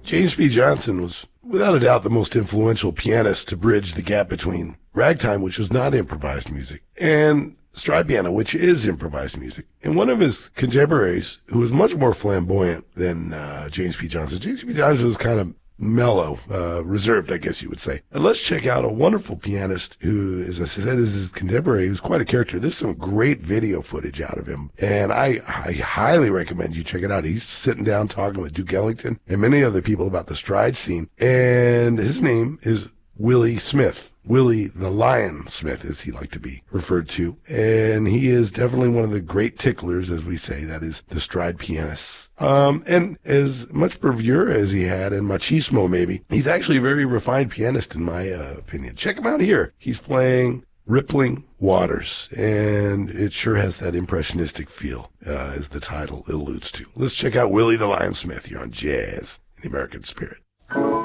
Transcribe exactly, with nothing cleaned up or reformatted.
James P. Johnson was, without a doubt, the most influential pianist to bridge the gap between ragtime, which was not improvised music, and stride piano, which is improvised music. And one of his contemporaries, who was much more flamboyant than uh, James P. Johnson, James P. Johnson was kind of mellow, uh, reserved, I guess you would say. And let's check out a wonderful pianist who, as I said, is his contemporary, who's quite a character. There's some great video footage out of him, and I, I highly recommend you check it out. He's sitting down talking with Duke Ellington and many other people about the stride scene, and his name is Willie Smith. Willie the Lion Smith, as he liked to be referred to. And he is definitely one of the great ticklers, as we say, that is, the stride pianists. Um, and as much bravura as he had, and machismo maybe, he's actually a very refined pianist in my uh, opinion. Check him out here. He's playing Rippling Waters, and it sure has that impressionistic feel, uh, as the title alludes to. Let's check out Willie the Lion Smith here on Jazz in the American Spirit.